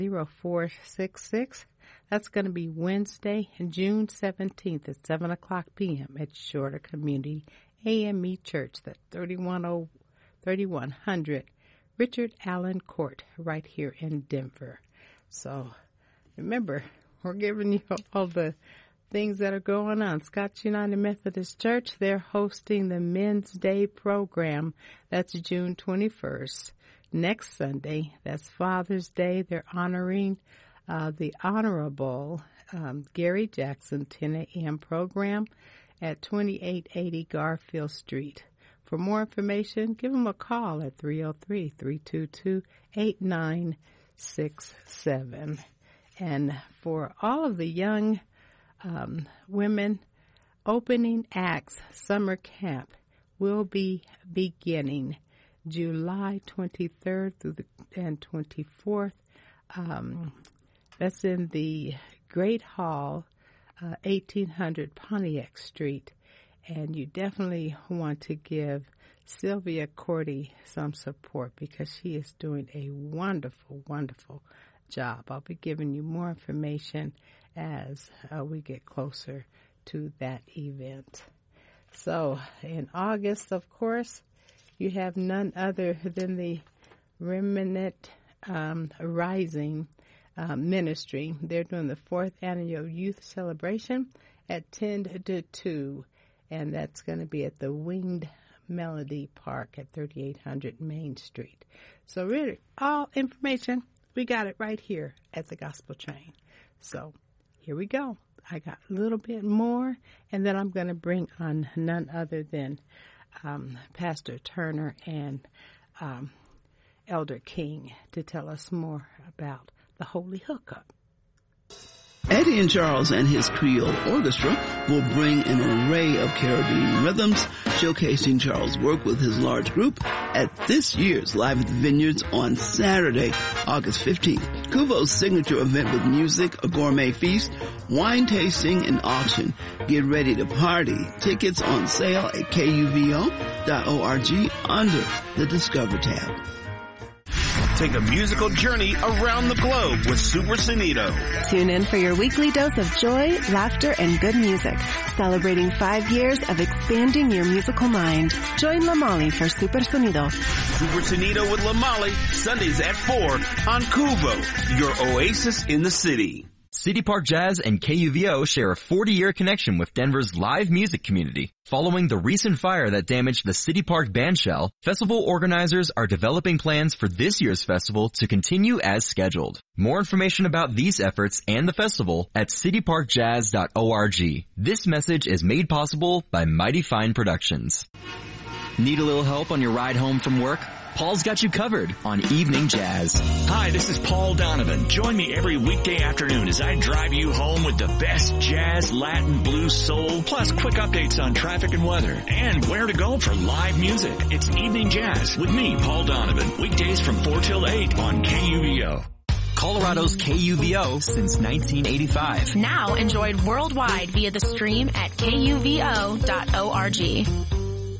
0466. That's going to be Wednesday, June 17th at 7 o'clock p.m. at Shorter Community AME Church, that's 3100 Richard Allen Court, right here in Denver. So remember, we're giving you all the things that are going on. Scotts United Methodist Church, they're hosting the Men's Day program. That's June 21st. Next Sunday, that's Father's Day. They're honoring the Honorable Gary Jackson 10 a.m. program at 2880 Garfield Street. For more information, give them a call at 303-322-8967. And for all of the young women, Opening Acts Summer Camp will be beginning July 23rd through and 24th. That's in the Great Hall, 1800 Pontiac Street. And you definitely want to give Sylvia Cordy some support because she is doing a wonderful, wonderful job. I'll be giving you more information as we get closer to that event. So in August, of course, you have none other than the Remnant Rising Ministry. They're doing the 4th annual youth celebration at 10 to 2, and that's going to be at the Winged Melody Park at 3800 Main Street. So really, all information, we got it right here at the Gospel Train. So here we go. I got a little bit more, and then I'm going to bring on none other than Pastor Turner and Elder King to tell us more about the Holy Hookup. Eddie and Charles and his Creole Orchestra will bring an array of Caribbean rhythms, showcasing Charles' work with his large group at this year's Live at the Vineyards on Saturday, August 15th. Kuvo's signature event with music, a gourmet feast, wine tasting, and auction. Get ready to party. Tickets on sale at kuvo.org under the Discover tab. Take a musical journey around the globe with Super Sonido. Tune in for your weekly dose of joy, laughter, and good music. Celebrating 5 years of expanding your musical mind. Join La Mali for Super Sonido. Super Sonido with La Mali, Sundays at 4 on Kuvo, your oasis in the city. City Park Jazz and KUVO share a 40-year connection with Denver's live music community. Following the recent fire that damaged the City Park bandshell, festival organizers are developing plans for this year's festival to continue as scheduled. More information about these efforts and the festival at cityparkjazz.org. This message is made possible by Mighty Fine Productions. Need a little help on your ride home from work? Paul's got you covered on Evening Jazz. Hi, this is Paul Donovan. Join me every weekday afternoon as I drive you home with the best jazz, Latin, blues, soul, plus quick updates on traffic and weather, and where to go for live music. It's Evening Jazz with me, Paul Donovan. Weekdays from 4 till 8 on KUVO. Colorado's KUVO since 1985. Now enjoyed worldwide via the stream at kuvo.org.